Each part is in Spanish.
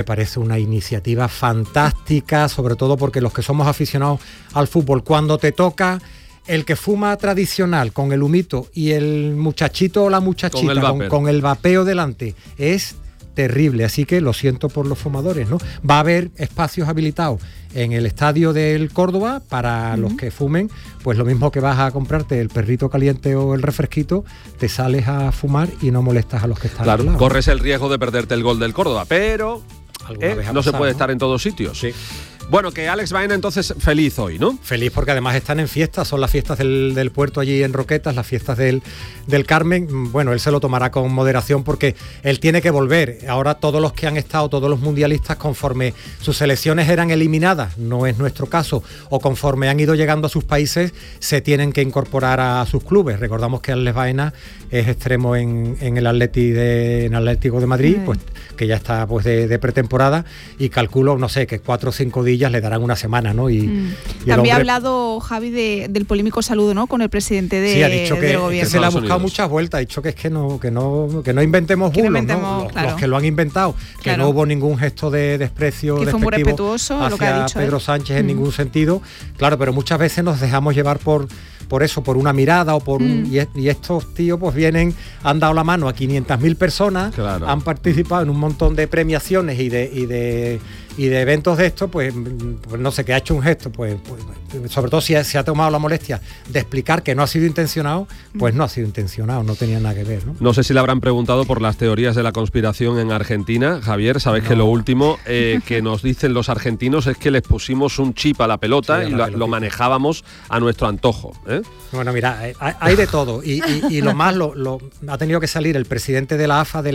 parece una iniciativa fantástica, sobre todo porque los que somos aficionados al fútbol, cuando te toca el que fuma tradicional con el humito y el muchachito o la muchachita con el vapeo delante, es terrible, así que lo siento por los fumadores, ¿no? Va a haber espacios habilitados en el estadio del Córdoba para los que fumen, pues lo mismo que vas a comprarte el perrito caliente o el refresquito, te sales a fumar y no molestas a los que están al lado. Corres el riesgo de perderte el gol del Córdoba, pero no se puede estar en todos sitios. Sí. Bueno, que Alex Baena entonces feliz hoy, ¿no? Feliz porque además están en fiestas, son las fiestas del puerto allí en Roquetas, las fiestas del Carmen. Bueno, él se lo tomará con moderación porque él tiene que volver. Ahora todos los que han estado, todos los mundialistas, conforme sus selecciones eran eliminadas, no es nuestro caso, o conforme han ido llegando a sus países, se tienen que incorporar a sus clubes. Recordamos que Alex Baena es extremo en el Atlético de Madrid, pues que ya está pues de pretemporada, y calculo, no sé, que 4 o 5 días le darán una semana, ¿no? Y también ha hablado Javi del polémico saludo, ¿no?, con el presidente del gobierno. Sí, ha dicho que se le ha buscado muchas vueltas, ha dicho que es que no inventemos bulos, ¿no? Los que lo han inventado, que no hubo ningún gesto de desprecio, que fue muy respetuoso hacia lo que ha dicho Pedro Sánchez en ningún sentido, claro, pero muchas veces nos dejamos llevar por eso, por una mirada o por y estos tíos pues han dado la mano a 500.000 personas, han participado en un montón de premiaciones y de eventos de estos, pues no sé, que ha hecho un gesto, pues sobre todo si se ha tomado la molestia de explicar que no ha sido intencionado, pues no ha sido intencionado, no tenía nada que ver, ¿no? No sé si le habrán preguntado por las teorías de la conspiración en Argentina, Javier, sabes que lo último que nos dicen los argentinos es que les pusimos un chip a la pelota y lo manejábamos a nuestro antojo, ¿eh? Bueno, mira, hay de todo y lo más ha tenido que salir el presidente de la AFA, de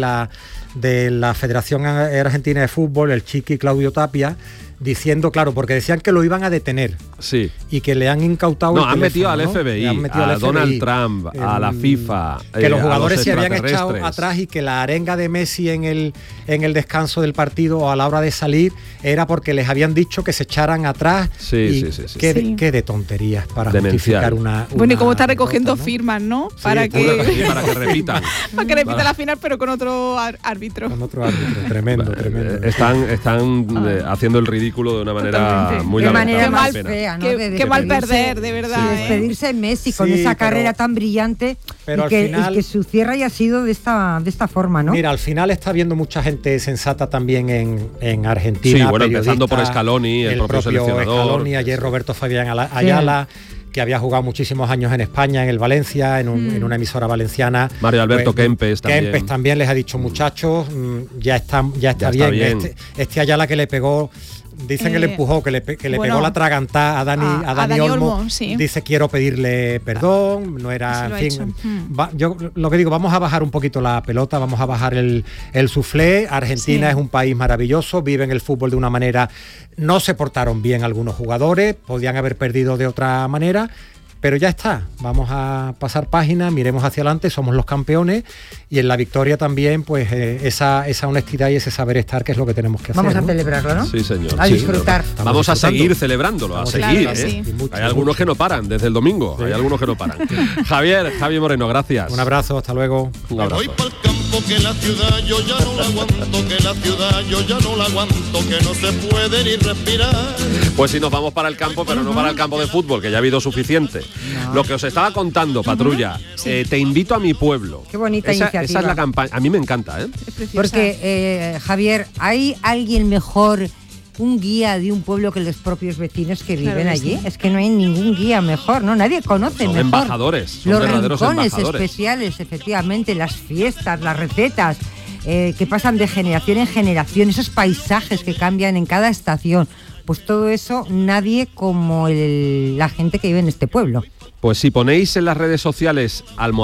la Federación Argentina de Fútbol, el Chiqui Claudio Tapia, diciendo, claro, porque decían que lo iban a detener. Sí. Y que le han incautado han metido al FBI, a Donald Trump, a la FIFA, que los jugadores se habían echado atrás y que la arenga de Messi en el descanso del partido o a la hora de salir era porque les habían dicho que se echaran atrás. Sí. Qué de tonterías para justificar una bueno, y cómo está recogiendo firmas, ¿no? Para que repitan. Para que repita la final, pero con otro árbitro. Con otro árbitro, tremendo. Están haciendo el ridículo de una manera muy lamentable. Qué mal perder, de verdad. Sí, despedirse de Messi con esa carrera tan brillante, pero y que su cierre haya sido de esta forma, ¿no? Mira, al final está habiendo mucha gente sensata también en Argentina. Sí, bueno, empezando por Scaloni, el propio seleccionador. Scaloni, ayer Roberto Fabián Ayala, que había jugado muchísimos años en España, en el Valencia, en una emisora valenciana. Mario Alberto Kempes también. Kempes también les ha dicho, muchachos, ya está bien. Este Ayala que le pegó... Dicen que le empujó, que le pegó la tragantada a Dani Olmo. Sí. Dice, quiero pedirle perdón, no era... En fin, yo lo que digo, vamos a bajar un poquito la pelota, vamos a bajar el suflé. Argentina es un país maravilloso, viven el fútbol de una manera... No se portaron bien algunos jugadores, podían haber perdido de otra manera, pero ya está, vamos a pasar página, miremos hacia adelante, somos los campeones, y en la victoria también, pues esa honestidad y ese saber estar, que es lo que tenemos que hacer. Vamos a celebrarlo, ¿no? Sí, señor. A disfrutar. Vamos a seguir celebrándolo, a seguir. Claro, sí. Hay algunos que no paran, desde el domingo, hay algunos que no paran. Javier Moreno, gracias. Un abrazo, hasta luego. Un abrazo. Voy pa'l campo que la ciudad yo ya no la aguanto, que la ciudad yo ya no la aguanto, que no se puede ni respirar. Pues sí, nos vamos para el campo, pero no para el campo de fútbol, que ya ha habido suficiente. Lo que os estaba contando, Patrulla, te invito a mi pueblo. Qué bonita iniciativa. Esa es la campaña. A mí me encanta, ¿eh? Porque, Javier, ¿hay alguien mejor, un guía de un pueblo que los propios vecinos que viven allí? Sí. Es que no hay ningún guía mejor, ¿no? Nadie conoce mejor. Embajadores, son los verdaderos rincones embajadores especiales, efectivamente, las fiestas, las recetas, que pasan de generación en generación, esos paisajes que cambian en cada estación. Pues todo eso, nadie como la gente que vive en este pueblo. Pues si ponéis en las redes sociales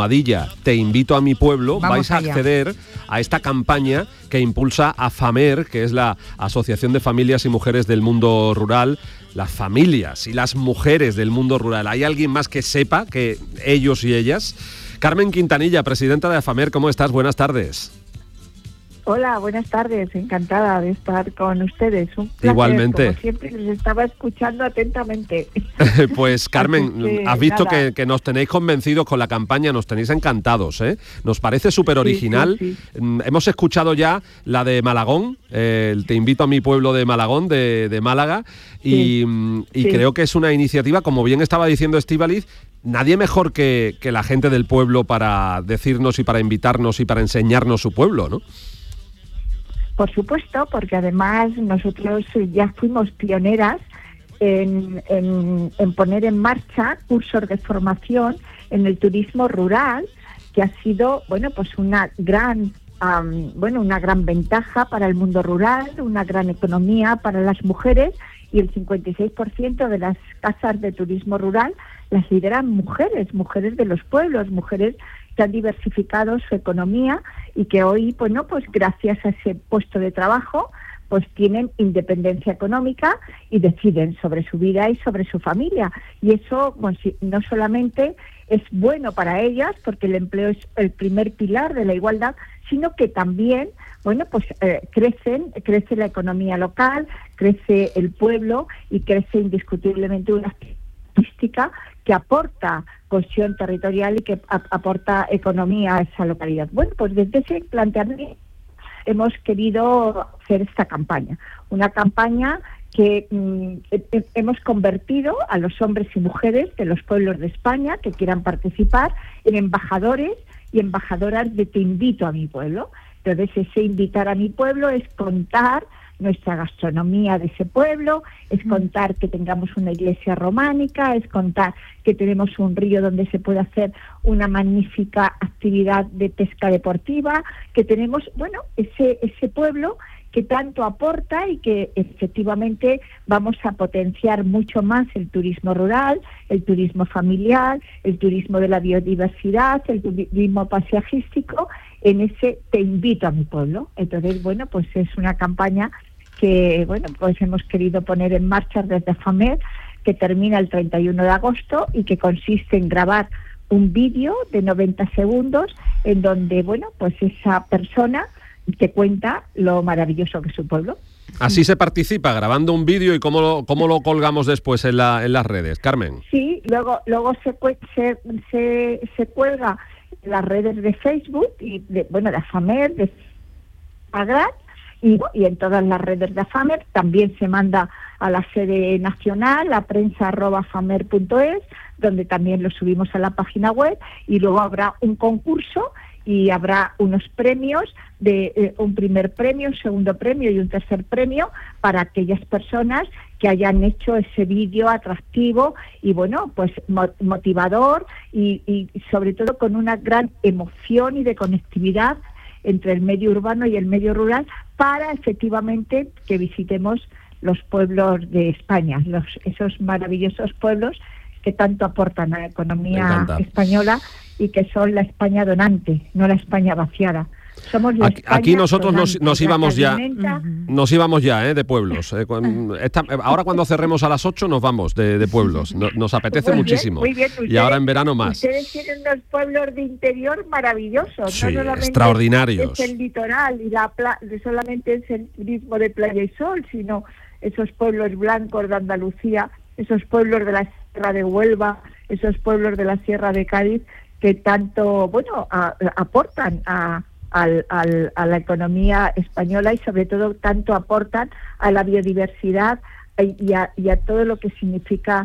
#te invito a mi pueblo, vais a acceder a esta campaña que impulsa AFAMER, que es la Asociación de Familias y Mujeres del Mundo Rural. Las familias y las mujeres del mundo rural. ¿Hay alguien más que sepa que ellos y ellas? Carmen Quintanilla, presidenta de AFAMER, ¿cómo estás? Buenas tardes. Hola, buenas tardes. Encantada de estar con ustedes. Un placer, igualmente. Como siempre, les estaba escuchando atentamente. Pues, Carmen, que, has visto que nos tenéis convencidos con la campaña, nos tenéis encantados, ¿eh? Nos parece súper original. Sí. Hemos escuchado ya la de Malagón, Te invito a mi pueblo de Malagón, de Málaga, y creo que es una iniciativa, como bien estaba diciendo Estíbaliz, nadie mejor que la gente del pueblo para decirnos y para invitarnos y para enseñarnos su pueblo, ¿no? Por supuesto, porque además nosotros ya fuimos pioneras en poner en marcha cursos de formación en el turismo rural, que ha sido, pues una gran ventaja para el mundo rural, una gran economía para las mujeres, y el 56% de las casas de turismo rural las lideran mujeres de los pueblos, mujeres que han diversificado su economía y que hoy, pues gracias a ese puesto de trabajo, pues tienen independencia económica y deciden sobre su vida y sobre su familia. Y eso no solamente es bueno para ellas, porque el empleo es el primer pilar de la igualdad, sino que también, crece la economía local, crece el pueblo y crece indiscutiblemente una turística que aporta cohesión territorial y que aporta economía a esa localidad. Bueno, pues desde ese planteamiento hemos querido hacer esta campaña, una campaña que hemos convertido a los hombres y mujeres de los pueblos de España que quieran participar en embajadores y embajadoras de Te invito a mi pueblo. Entonces, ese invitar a mi pueblo es contar nuestra gastronomía de ese pueblo, es contar que tengamos una iglesia románica, es contar que tenemos un río donde se puede hacer una magnífica actividad de pesca deportiva, que tenemos, ese pueblo que tanto aporta y que efectivamente vamos a potenciar mucho más el turismo rural, el turismo familiar, el turismo de la biodiversidad, el turismo paisajístico, en ese Te invito a mi pueblo. Entonces, pues es una campaña que, hemos querido poner en marcha desde FAMER, que termina el 31 de agosto y que consiste en grabar un vídeo de 90 segundos en donde, esa persona te cuenta lo maravilloso que es su pueblo. Así se participa, grabando un vídeo, y cómo lo colgamos después en las redes, Carmen. Sí, luego se cuelga en las redes de Facebook y de AFAMER, de Agrat, y en todas las redes de AFAMER. También se manda a la sede nacional, a prensa@afamer.es, donde también lo subimos a la página web, y luego habrá un concurso y habrá unos premios, de un primer premio, un segundo premio y un tercer premio para aquellas personas que hayan hecho ese vídeo atractivo y motivador y sobre todo con una gran emoción y de conectividad entre el medio urbano y el medio rural, para efectivamente que visitemos los pueblos de España, esos maravillosos pueblos que tanto aportan a la economía española y que son la España donante, no la España vaciada. Somos la España aquí nosotros donante, nos íbamos ya de pueblos. Ahora cuando cerremos a las 8 nos vamos de pueblos. Nos apetece muchísimo. Muy bien, y ahora en verano más. Ustedes tienen unos pueblos de interior maravillosos. Sí, no solamente extraordinarios. Es el litoral y solamente es el turismo de playa y sol, sino esos pueblos blancos de Andalucía, esos pueblos de la Sierra de Huelva, esos pueblos de la Sierra de Cádiz, que tanto aportan a la economía española y sobre todo tanto aportan a la biodiversidad y a todo lo que significa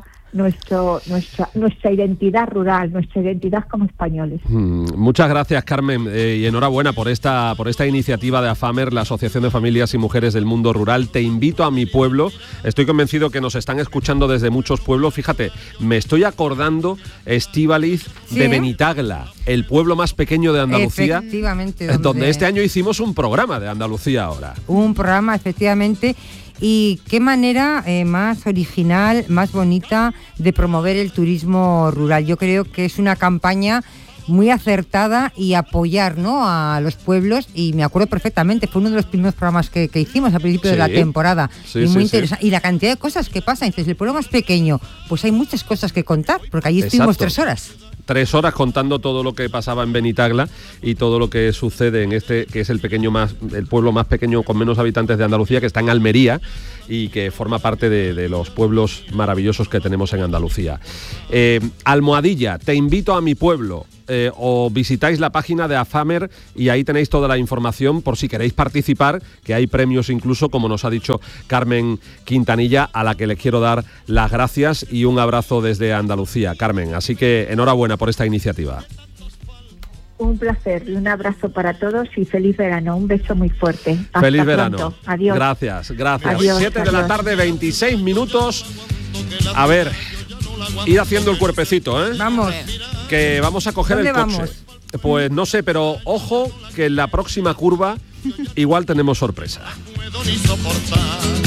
nuestra identidad rural, nuestra identidad como españoles. Muchas gracias, Carmen, y enhorabuena por esta iniciativa de AFAMER, la Asociación de Familias y Mujeres del Mundo Rural. Te invito a mi pueblo. Estoy convencido que nos están escuchando desde muchos pueblos. Fíjate, me estoy acordando, Estíbaliz, de Benitagla, el pueblo más pequeño de Andalucía. Efectivamente. Donde este año hicimos un programa de Andalucía ahora. Un programa, efectivamente. Y qué manera más original, más bonita de promover el turismo rural. Yo creo que es una campaña muy acertada y apoyar, ¿no?, a los pueblos, y me acuerdo perfectamente, fue uno de los primeros programas que hicimos al principio de la temporada, y muy interesante. Y la cantidad de cosas que pasan, entonces el pueblo más pequeño, pues hay muchas cosas que contar, porque allí estuvimos 3 horas. 3 horas contando todo lo que pasaba en Benitagla y todo lo que sucede en este, que es el pueblo más pequeño con menos habitantes de Andalucía, que está en Almería y que forma parte de los pueblos maravillosos que tenemos en Andalucía. Almohadilla, te invito a mi pueblo. O visitáis la página de AFAMER y ahí tenéis toda la información por si queréis participar, que hay premios incluso, como nos ha dicho Carmen Quintanilla, a la que le quiero dar las gracias y un abrazo desde Andalucía, Carmen. Así que enhorabuena por esta iniciativa. Un placer y un abrazo para todos y feliz verano. Un beso muy fuerte. Hasta feliz verano. Pronto. Adiós. Gracias. Adiós, 7 de la tarde, 26 minutos. A ver, ir haciendo el cuerpecito, ¿eh? Vamos. Que vamos a coger el coche. Vamos? Pues no sé, pero ojo que en la próxima curva igual tenemos sorpresa. puedo ni soportar.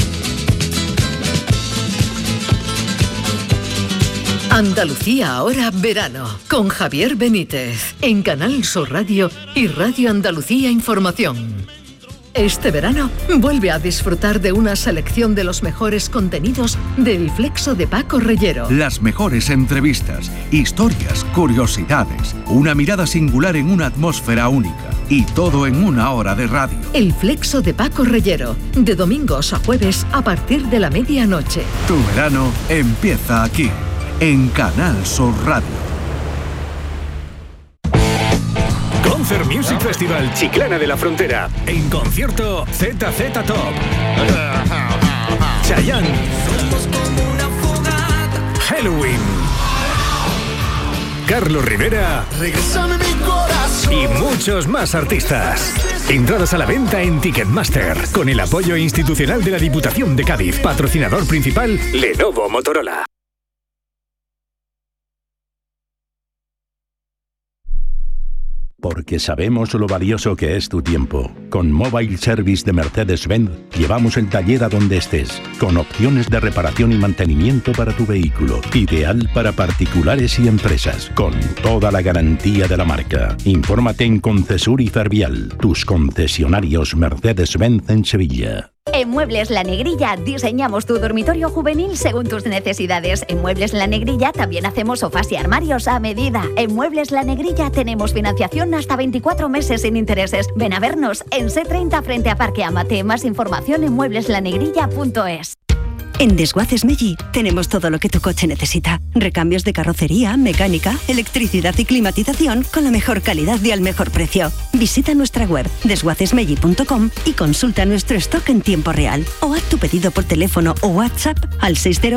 Andalucía ahora verano, con Javier Benítez, en Canal Sur Radio y Radio Andalucía Información. Este verano, vuelve a disfrutar de una selección de los mejores contenidos del Flexo de Paco Reyero. Las mejores entrevistas, historias, curiosidades, una mirada singular en una atmósfera única. Y todo en 1 hora de radio. El Flexo de Paco Reyero, de domingos a jueves a partir de la medianoche. Tu verano empieza aquí, en Canal Sur Radio. Concert Music Festival Chiclana de la Frontera. En concierto ZZ Top, Chayanne, Halloween, Carlos Rivera y muchos más artistas. Entradas a la venta en Ticketmaster, con el apoyo institucional de la Diputación de Cádiz. Patrocinador principal, Lenovo Motorola. Porque sabemos lo valioso que es tu tiempo. Con Mobile Service de Mercedes-Benz llevamos el taller a donde estés, con opciones de reparación y mantenimiento para tu vehículo. Ideal para particulares y empresas, con toda la garantía de la marca. Infórmate en Concesur y Fervial, tus concesionarios Mercedes-Benz en Sevilla. En Muebles La Negrilla diseñamos tu dormitorio juvenil según tus necesidades. En Muebles La Negrilla también hacemos sofás y armarios a medida. En Muebles La Negrilla tenemos financiación hasta 24 meses sin intereses. Ven a vernos en C30 frente a Parque Amate. Más información en muebleslanegrilla.es. En Desguaces Meggi tenemos todo lo que tu coche necesita. Recambios de carrocería, mecánica, electricidad y climatización con la mejor calidad y al mejor precio. Visita nuestra web desguacesmeggi.com y consulta nuestro stock en tiempo real. O haz tu pedido por teléfono o WhatsApp al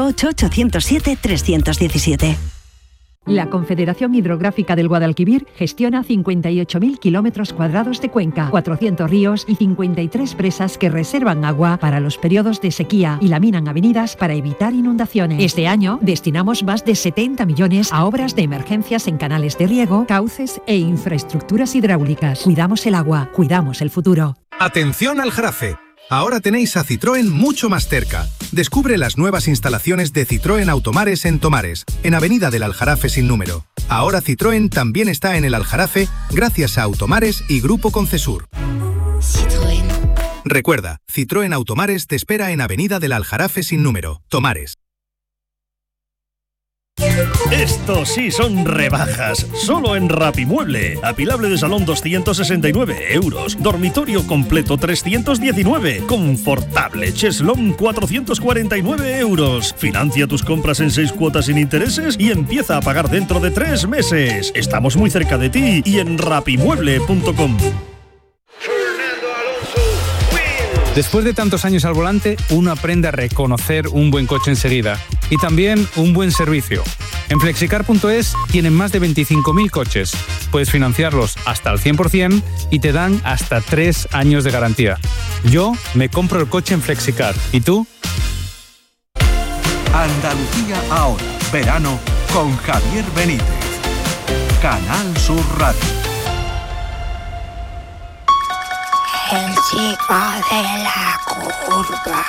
608-807-317. La Confederación Hidrográfica del Guadalquivir gestiona 58.000 kilómetros cuadrados de cuenca, 400 ríos y 53 presas que reservan agua para los periodos de sequía y laminan avenidas para evitar inundaciones. Este año destinamos más de 70 millones a obras de emergencias en canales de riego, cauces e infraestructuras hidráulicas. Cuidamos el agua, cuidamos el futuro. Atención al Jarafe. Ahora tenéis a Citroën mucho más cerca. Descubre las nuevas instalaciones de Citroën Automares en Tomares, en Avenida del Aljarafe sin número. Ahora Citroën también está en el Aljarafe gracias a Automares y Grupo Concesur. Citroën. Recuerda, Citroën Automares te espera en Avenida del Aljarafe sin número, Tomares. Estos sí son rebajas, solo en Rapimueble. Apilable de salón 269 euros, dormitorio completo 319, confortable cheslón 449 euros. Financia tus compras en 6 cuotas sin intereses y empieza a pagar dentro de 3 meses. Estamos muy cerca de ti y en rapimueble.com. Después de tantos años al volante, uno aprende a reconocer un buen coche enseguida y también un buen servicio. En Flexicar.es tienen más de 25.000 coches. Puedes financiarlos hasta el 100% y te dan hasta 3 años de garantía. Yo me compro el coche en Flexicar. ¿Y tú? Andalucía ahora, verano, con Javier Benítez. Canal Sur Radio. El chico de la curva.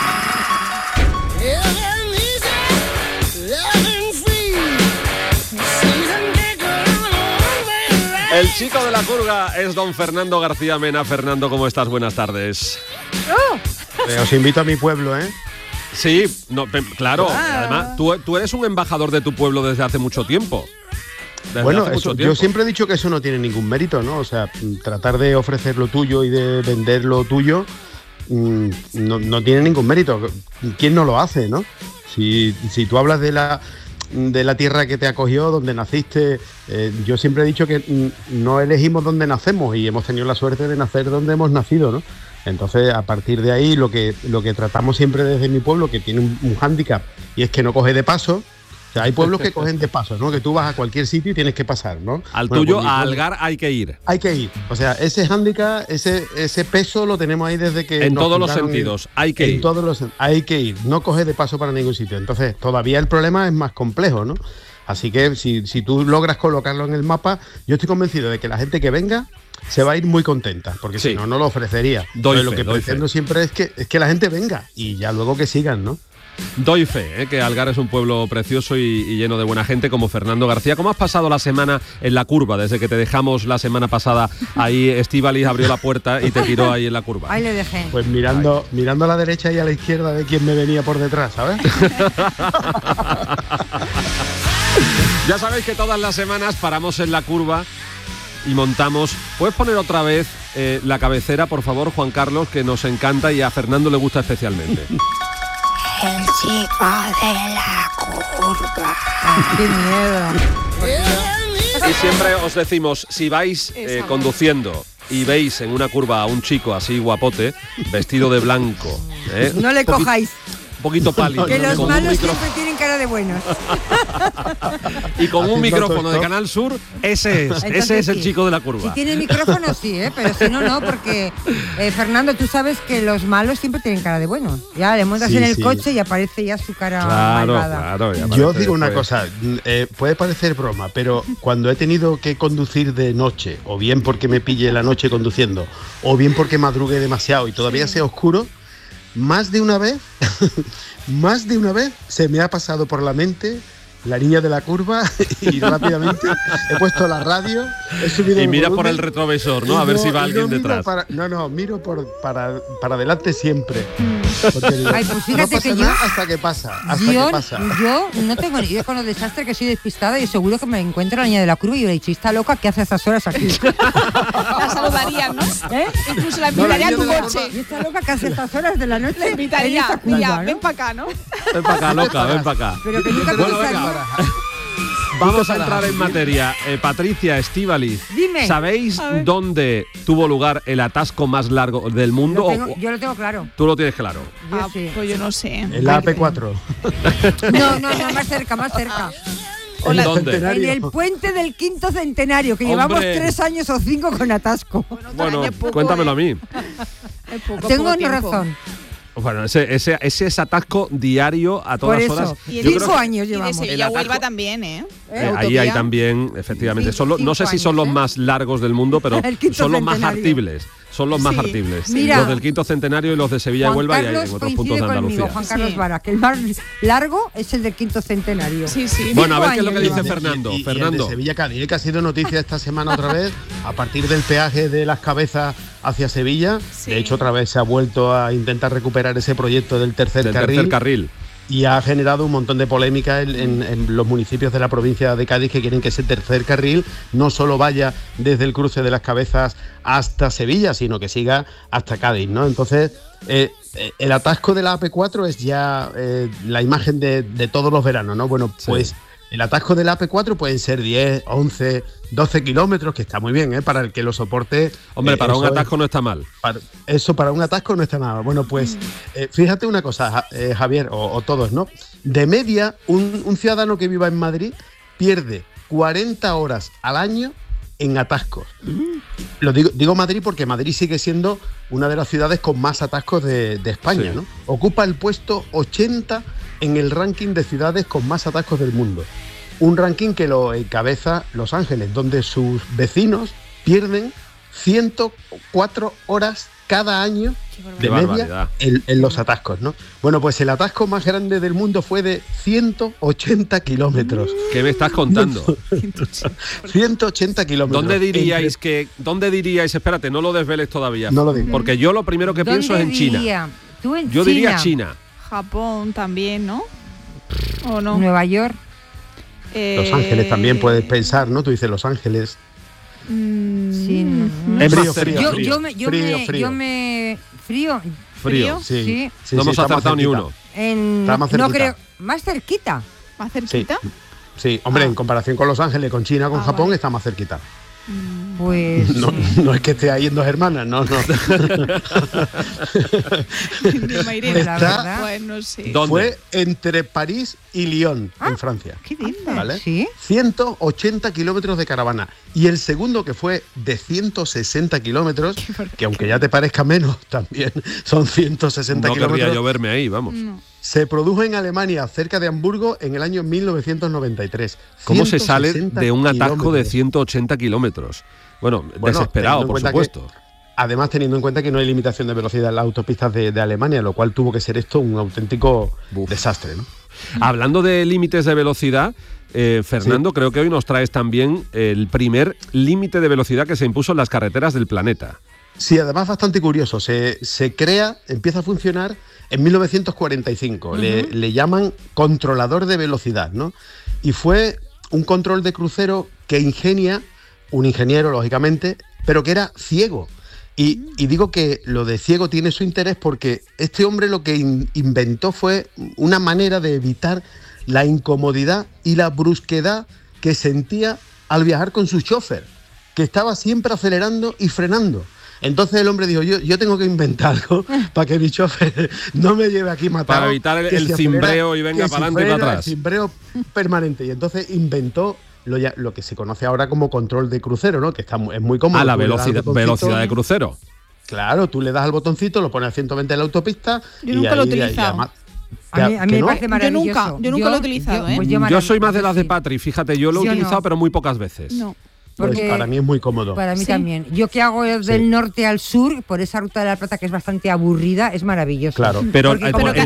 El chico de la curva es don Fernando García Mena. Fernando, ¿cómo estás? Buenas tardes. Os invito a mi pueblo, ¿eh? Sí, no, claro. Además, tú eres un embajador de tu pueblo desde hace mucho tiempo. Bueno, eso, yo siempre he dicho que eso no tiene ningún mérito, ¿no? O sea, tratar de ofrecer lo tuyo y de vender lo tuyo no tiene ningún mérito. ¿Quién no lo hace, no? Si tú hablas de la tierra que te acogió, donde naciste, yo siempre he dicho que no elegimos dónde nacemos y hemos tenido la suerte de nacer donde hemos nacido, ¿no? Entonces, a partir de ahí, lo que tratamos siempre desde mi pueblo, que tiene un hándicap, y es que no coge de paso. O sea, hay pueblos que cogen de paso, ¿no? Que tú vas a cualquier sitio y tienes que pasar, ¿no? Al tuyo, a Algar hay que ir. Hay que ir. O sea, ese hándicap, ese peso lo tenemos ahí desde que... En todos los sentidos, hay que ir. En todos los hay que ir. No coge de paso para ningún sitio. Entonces, todavía el problema es más complejo, ¿no? Así que si tú logras colocarlo en el mapa, yo estoy convencido de que la gente que venga se va a ir muy contenta, porque si no lo ofrecería. Lo que pretendo siempre es que la gente venga y ya luego que sigan, ¿no? Doy fe, que Algar es un pueblo precioso y lleno de buena gente, como Fernando García. ¿Cómo has pasado la semana en la curva? Desde que te dejamos la semana pasada, ahí Estíbaliz abrió la puerta y te tiró ahí en la curva. Ahí le dejé. Pues mirando a la derecha y a la izquierda de quién me venía por detrás, ¿sabes? Ya sabéis que todas las semanas paramos en la curva y montamos. ¿Puedes poner otra vez la cabecera, por favor, Juan Carlos, que nos encanta y a Fernando le gusta especialmente? El chico de la curva. ¡Qué miedo! Y siempre os decimos, si vais conduciendo y veis en una curva a un chico así guapote, vestido de blanco, no le cojáis. Un poquito pálido. Que los malos siempre tienen cara de buenos. Y con un micrófono de Canal Sur, ese es el chico de la curva. Si tiene micrófono sí, pero si no, porque Fernando, tú sabes que los malos siempre tienen cara de buenos. Ya le montas en el coche y aparece ya su cara malvada. Claro, yo os digo una cosa, puede parecer broma, pero cuando he tenido que conducir de noche, o bien porque me pille la noche conduciendo, o bien porque madrugué demasiado y todavía sea oscuro, más de una vez se me ha pasado por la mente la niña de la curva y rápidamente he puesto la radio, he subido y mira por el retrovisor, ¿no? A ver si va alguien detrás. Miro para adelante siempre. Ay, pues fíjate no pasa que nada hasta que pasa. Yo no tengo ni idea con los desastres, que soy despistada y seguro que me encuentro a la niña de la curva y yo le he dicho, ¿está loca? ¿Qué hace a estas horas aquí? La saludarían, ¿no? Incluso la invitaría a tu coche. ¿Y está loca? ¿Qué hace a estas horas de la noche? La invitaría, curva, ya, ¿no? ven para acá, ¿no? Ven para acá, loca, ven para acá. Pero que nunca Vamos a entrar en materia. Patricia, Estíbaliz, dime. ¿Sabéis dónde tuvo lugar el atasco más largo del mundo? Yo lo tengo claro. ¿Tú lo tienes claro? Sí. Pues yo no sé. En la AP4. No, más cerca. ¿Dónde? En el puente del 5º centenario, que llevamos 3 años o 5 con atasco. Bueno, cuéntamelo a mí. Tengo una razón. Bueno, ese es atasco diario a todas horas. Y 5 años llevamos. Y de Sevilla a Huelva también, ahí hay también, efectivamente. No sé si son los más largos del mundo, pero son los más hartibles. Son los más hartibles. Mira, los del 5º centenario y los de Sevilla y Huelva y hay en otros puntos de Andalucía. Conmigo, Juan Carlos Vara, que el más largo es el del 5º centenario. Sí. Bueno, a ver qué es lo que dice Fernando. Y el de Sevilla Cádiz, que ha sido noticia esta semana otra vez, a partir del peaje de Las Cabezas hacia Sevilla. De hecho, otra vez se ha vuelto a intentar recuperar ese proyecto del tercer carril. Y ha generado un montón de polémica en los municipios de la provincia de Cádiz, que quieren que ese tercer carril no solo vaya desde el cruce de Las Cabezas hasta Sevilla, sino que siga hasta Cádiz, ¿no? Entonces, el atasco de la AP4 es ya la imagen de todos los veranos, ¿no? Bueno, pues el atasco de la AP4 pueden ser 10, 11, 12 kilómetros, que está muy bien, para el que lo soporte. Hombre, para un atasco no está mal. Para un atasco no está nada. Bueno, pues fíjate una cosa, Javier, o todos, ¿no? De media, un ciudadano que viva en Madrid pierde 40 horas al año en atascos. Lo digo Madrid porque Madrid sigue siendo una de las ciudades con más atascos de España, ¿no? Ocupa el puesto 80 en el ranking de ciudades con más atascos del mundo. Un ranking que lo encabeza Los Ángeles, donde sus vecinos pierden 104 horas cada año de media en los atascos, ¿no? Bueno, pues el atasco más grande del mundo fue de 180 kilómetros. ¿Qué me estás contando? 180 kilómetros. ¿Dónde diríais, espérate, no lo desveles todavía? No lo digo. Porque yo lo primero que pienso es en China. ¿Tú en Yo diría China. Japón también, ¿no? ¿O no? Nueva York. Los Ángeles también puedes pensar, ¿no? Tú dices Los Ángeles. Sí, Frío. Sí. No hemos acertado ni uno. Está más cerquita. No creo, más cerquita. ¿Más cerquita? Sí, hombre, en comparación con Los Ángeles, con China, con Japón, está más cerquita. Pues no es que esté ahí en Dos Hermanas, no. Fue entre París y Lyon, en Francia. ¿Qué dices? ¿Vale? ¿Sí? 180 kilómetros de caravana. Y el segundo, que fue de 160 kilómetros, que aunque ya te parezca menos, también son 160 kilómetros. No querría yo verme ahí, vamos. No. Se produjo en Alemania, cerca de Hamburgo, en el año 1993. ¿Cómo se sale de un atasco de 180 kilómetros? Bueno, desesperado, por supuesto. Además, teniendo en cuenta que no hay limitación de velocidad en las autopistas de Alemania, lo cual tuvo que ser esto un auténtico desastre, ¿no? Hablando de límites de velocidad, Fernando, creo que hoy nos traes también el primer límite de velocidad que se impuso en las carreteras del planeta. Sí, además bastante curioso. Se crea, empieza a funcionar en 1945. Le llaman controlador de velocidad, ¿no? Y fue un control de crucero que ingenia un ingeniero, lógicamente, pero que era ciego. Y digo que lo de ciego tiene su interés porque este hombre lo que inventó fue una manera de evitar la incomodidad y la brusquedad que sentía al viajar con su chofer, que estaba siempre acelerando y frenando. Entonces el hombre dijo, yo tengo que inventar algo para que mi chofer no me lleve aquí matado. Para evitar el cimbreo y venga para adelante y para atrás. El cimbreo permanente. Y entonces inventó lo que se conoce ahora como control de crucero, ¿no? Que es muy cómodo. A la velocidad de crucero. Claro, tú le das al botoncito, lo pones a 120 en la autopista. Yo nunca lo he utilizado. A mí me parece maravilloso. Yo nunca lo he utilizado, ¿eh? Yo soy más de las de Patri, fíjate, yo lo he utilizado, pero muy pocas veces. No. Pues para mí es muy cómodo. Para mí también. Yo que hago del norte al sur, por esa ruta de la Plata que es bastante aburrida, es maravilloso. Pero pero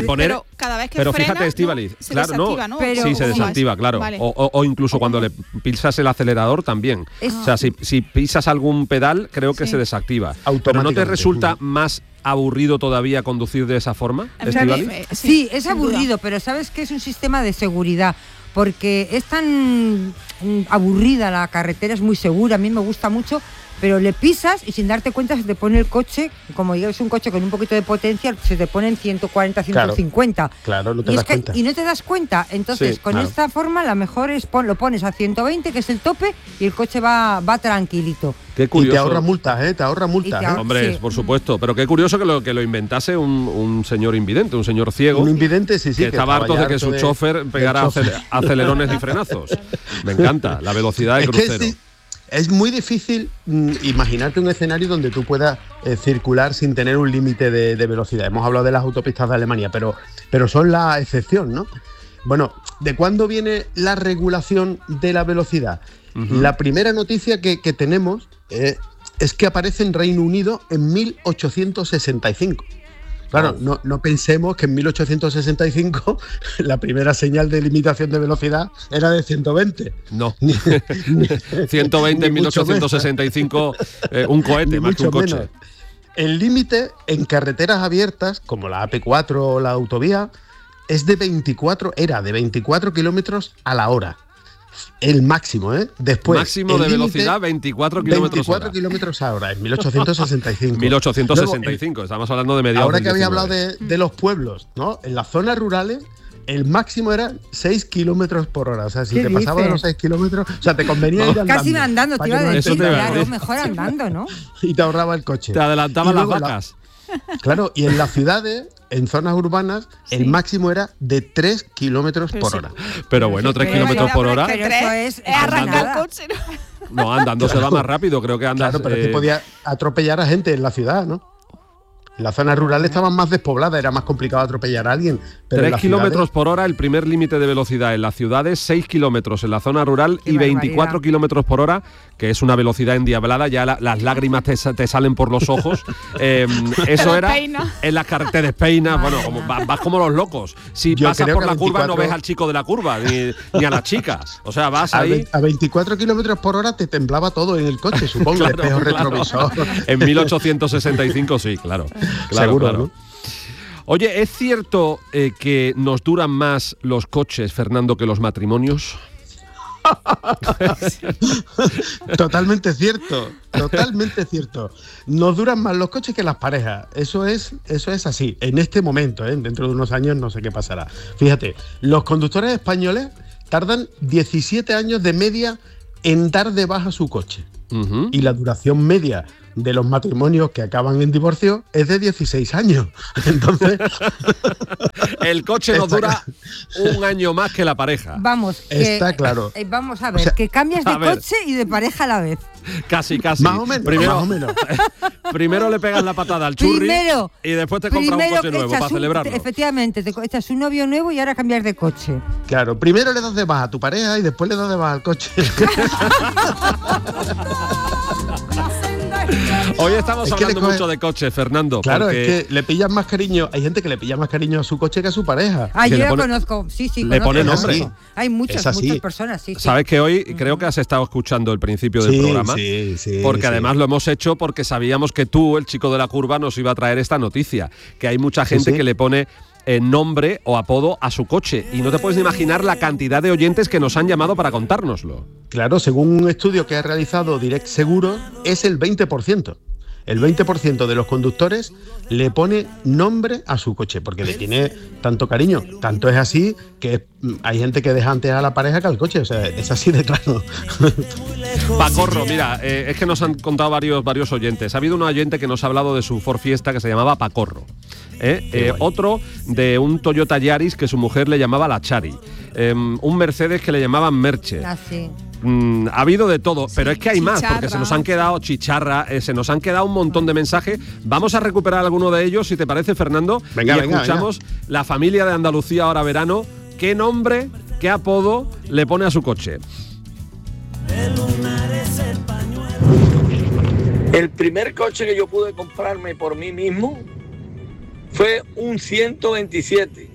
cada vez que pero frena, fíjate, Estíbaliz, se claro, desactiva, ¿no? Sí, se desactiva, claro. Vale. O incluso cuando le pisas el acelerador también. O sea, si pisas algún pedal, creo que se desactiva. Pero ¿no te resulta más aburrido todavía conducir de esa forma, Estíbaliz? Sí, es aburrido, pero sabes que es un sistema de seguridad. Porque es tan aburrida la carretera, es muy segura, a mí me gusta mucho, pero le pisas y sin darte cuenta se te pone el coche, como es un coche con un poquito de potencia, se te pone en 140, 150. Claro, no te das cuenta. Y no te das cuenta, entonces con esta forma la mejor es lo pones a 120, que es el tope, y el coche va tranquilito. Qué curioso. Y te ahorra multas, te ahorra multas. Hombre, sí, por supuesto, pero qué curioso que lo inventase un señor invidente, un señor ciego. Un invidente, sí. Que estaba harto de que su chofer pegara acelerones y frenazos. Me encanta, la velocidad de crucero. Es muy difícil imaginarte un escenario donde tú puedas circular sin tener un límite de velocidad. Hemos hablado de las autopistas de Alemania, pero son la excepción, ¿no? Bueno, ¿de cuándo viene la regulación de la velocidad? La primera noticia que tenemos es que aparece en Reino Unido en 1865. Claro, no pensemos que en 1865 la primera señal de limitación de velocidad era de 120. No. 120 en 1865, un cohete más que un coche. Menos. El límite en carreteras abiertas, como la AP4 o la autovía, era de 24 kilómetros a la hora. El máximo, Después, máximo de velocidad 24 kilómetros a hora, en 1865. 1865, luego, estamos hablando de mediados. Ahora que había hablado de los pueblos, ¿no? En las zonas rurales, el máximo era 6 kilómetros por hora. O sea, si te pasabas de los 6 kilómetros, o sea, te convenía ir andando. Casi andando, te iba a decir, claro, mejor andando, ¿no? Y te ahorraba el coche. Te adelantaban las vacas. Claro, y en las ciudades, en zonas urbanas, el máximo era de 3 kilómetros por hora. Pero bueno, 3 kilómetros por hora. Pero eso es arrancar el coche, ¿no? No, andando se va más rápido, creo que andas. Claro, pero te podía atropellar a gente en la ciudad, ¿no? Las zonas rurales estaban más despobladas, era más complicado atropellar a alguien. Pero 3 kilómetros por hora, el primer límite de velocidad en las ciudades, 6 kilómetros en la zona rural y 24 kilómetros por hora, que es una velocidad endiablada, ya las lágrimas te salen por los ojos. Eso era en las carreteras, te despeinas, bueno, vas como los locos. Si pasas por la curva no ves al chico de la curva, ni a la chica. O sea, vas ahí. A 24 kilómetros por hora te temblaba todo en el coche, supongo, el espejo retrovisor. En 1865 sí, claro. Seguro, claro. ¿no? Oye, ¿es cierto que nos duran más los coches, Fernando, que los matrimonios? Totalmente cierto, totalmente cierto. Nos duran más los coches que las parejas. Eso es así. En este momento, dentro de unos años no sé qué pasará. Fíjate, los conductores españoles tardan 17 años de media en dar de baja su coche. Uh-huh. Y la duración media de los matrimonios que acaban en divorcio es de 16 años. Entonces, el coche nos dura un año más que la pareja. Vamos, está claro. Vamos a ver, o sea, que cambias de coche y de pareja a la vez. Casi. Más o menos. Primero le pegas la patada al churri y después te compras un coche nuevo para celebrarlo. Efectivamente, te echas un novio nuevo y ahora cambias de coche. Claro, primero le das de baja a tu pareja y después le das de baja al coche. Hoy estamos hablando mucho de coches, Fernando. Claro, porque... es que le pillan más cariño. Hay gente que le pilla más cariño a su coche que a su pareja. Yo lo conozco. Sí, le pone nombre. Hay muchas personas, sí. Sabes que hoy creo que has estado escuchando el principio del programa. Sí, porque además lo hemos hecho porque sabíamos que tú, el chico de la curva, nos iba a traer esta noticia. Que hay mucha gente que le pone nombre o apodo a su coche y no te puedes ni imaginar la cantidad de oyentes que nos han llamado para contárnoslo. Claro, según un estudio que ha realizado Direct Seguro, es el 20%. El 20% de los conductores le pone nombre a su coche porque le tiene tanto cariño. Tanto es así que hay gente que deja antes a la pareja que al coche. O sea, es así de claro. Pacorro, mira, es que nos han contado varios oyentes. Ha habido un oyente que nos ha hablado de su Ford Fiesta que se llamaba Pacorro. Otro de un Toyota Yaris que su mujer le llamaba la Chari. Un Mercedes que le llamaban Merche. Sí. Ha habido de todo, pero es que hay más, porque se nos han quedado se nos han quedado un montón de mensajes. Vamos a recuperar alguno de ellos, si te parece, Fernando. Venga, escuchamos la familia de Andalucía ahora verano. ¿Qué nombre, qué apodo le pone a su coche? El primer coche que yo pude comprarme por mí mismo fue un 127.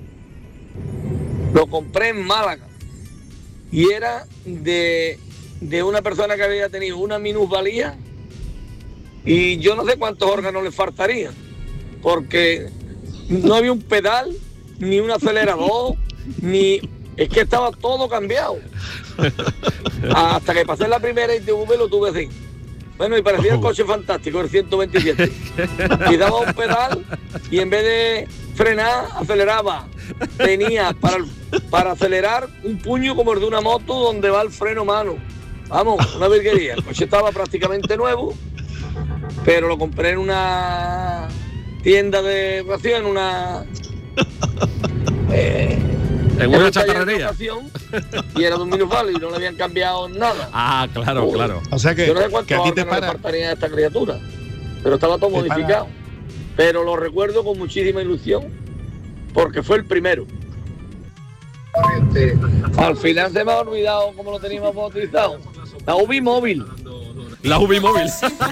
Lo compré en Málaga. Y era de una persona que había tenido una minusvalía y yo no sé cuántos órganos le faltarían, porque no había un pedal, ni un acelerador, es que estaba todo cambiado. Hasta que pasé la primera ITV lo tuve así. Bueno, y parecía el coche fantástico, el 127. Y daba un pedal y en vez de frenar, aceleraba. Tenía para acelerar un puño como el de una moto donde va el freno mano. Vamos, una virguería. El coche estaba prácticamente nuevo, pero lo compré en una tienda de ración, en una chatarrería. Y era de un minusvalo y no le habían cambiado nada. Ah, claro. O sea que, yo no sé cuánto le faltaría a esta criatura, pero estaba todo modificado. Pero lo recuerdo con muchísima ilusión, porque fue el primero. Al final se me ha olvidado cómo lo teníamos bautizado. La UBI móvil. La UBI móvil.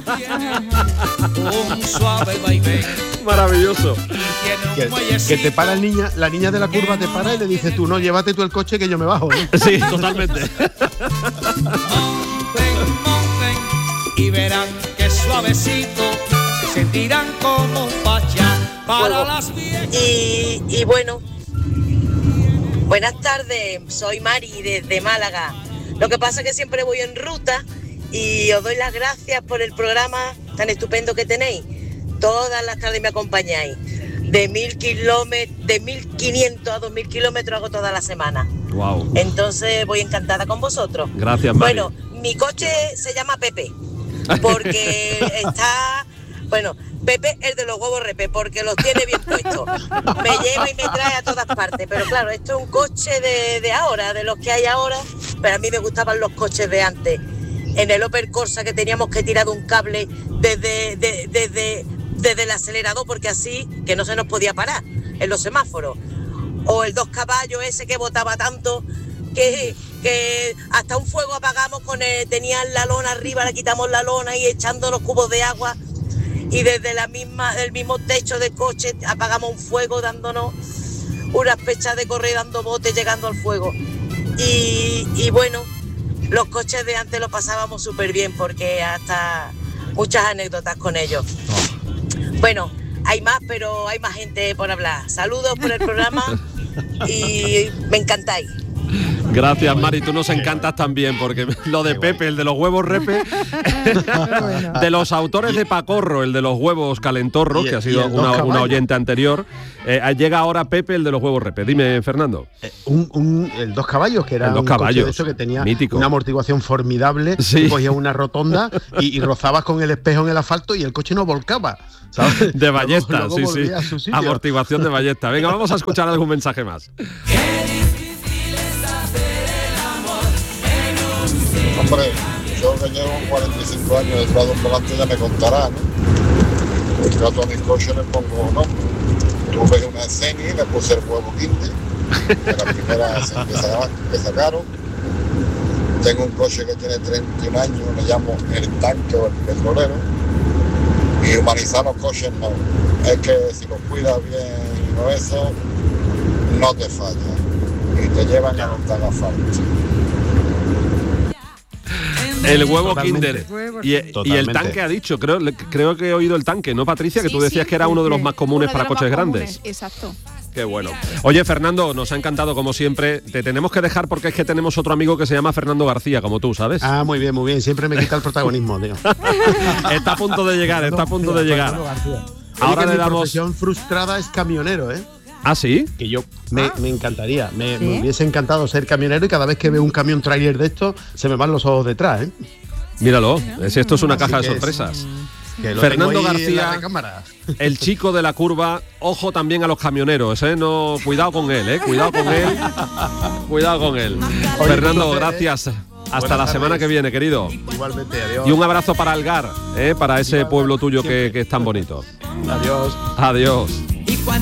Maravilloso. Que te para la niña de la curva te para y le dice tú, no, llévate tú el coche que yo me bajo. Sí, totalmente. Y verán que suavecito se sentirán como un pachá para las viejas. Y bueno, buenas tardes, soy Mari desde Málaga. Lo que pasa es que siempre voy en ruta y os doy las gracias por el programa tan estupendo que tenéis. Todas las tardes me acompañáis. De 1.500 a 2.000 kilómetros hago toda la semana. Wow. Entonces voy encantada con vosotros. Gracias, Mari. Bueno, mi coche se llama Pepe, porque está... Bueno, Pepe el de los huevos repe, porque los tiene bien puestos. Me lleva y me trae a todas partes. Pero claro, esto es un coche de ahora, de los que hay ahora. Pero a mí me gustaban los coches de antes. En el Opel Corsa que teníamos que tirar de un cable desde el acelerador, porque así que no se nos podía parar en los semáforos. O el 2 caballos ese que botaba tanto que hasta un fuego apagamos tenían la lona arriba, le quitamos la lona y echando los cubos de agua. Y desde el mismo techo del coche apagamos un fuego dándonos unas pechas de correr, dando botes, llegando al fuego. Y bueno, los coches de antes lo pasábamos súper bien porque hasta muchas anécdotas con ellos. Bueno, hay más, pero hay más gente por hablar. Saludos por el programa y me encantáis. Gracias, Mari, tú nos encantas también, porque lo de Pepe, el de los huevos repe, de los autores de Pacorro, el de los huevos calentorros, que ha sido una oyente anterior, llega ahora Pepe, el de los huevos repe. Dime, Fernando. El Dos Caballos, que era el Dos un Caballos, coche de eso que tenía mítico, una amortiguación formidable, sí. Cogía una rotonda y rozabas con el espejo en el asfalto y el coche no volcaba, ¿sabes? De ballesta, luego sí. Amortiguación de ballesta. Venga, vamos a escuchar algún mensaje más. Hombre, yo que llevo 45 años detrás de un volante ya me contará, ¿no? Yo a todos mis coches les pongo nombre. Tuve una Scenic y le puse el huevo Kinder, de la primera que sacaron. Tengo un coche que tiene 31 años, le llamo el tanque o el petrolero. Y humanizar los coches no. Es que si los cuidas bien y no eso, no te falla. Y te llevan a donde haga falta. El huevo Kinder. Y el tanque ha dicho, creo que he oído el tanque, ¿no, Patricia? Que tú decías que era uno de los más comunes para coches grandes. Exacto. Qué bueno. Oye, Fernando, nos ha encantado como siempre. Te tenemos que dejar porque es que tenemos otro amigo que se llama Fernando García, como tú, ¿sabes? Ah, muy bien. Siempre me quita el protagonismo, tío. Está a punto de llegar. Ahora le damos... Mi profesión frustrada es camionero, ¿eh? ¿Ah, sí? Que yo me encantaría, me hubiese encantado ser camionero y cada vez que veo un camión trailer de esto se me van los ojos detrás, ¿eh? Míralo, esto es una caja de sorpresas. Fernando García, el chico de la curva. Ojo también a los camioneros, ¿eh? No, cuidado con él, cuidado con él. Oye, Fernando, gracias. Hasta la semana que viene, querido. Igualmente, adiós. Y un abrazo para Algar, para ese pueblo tuyo que es tan bonito. Adiós. Adiós.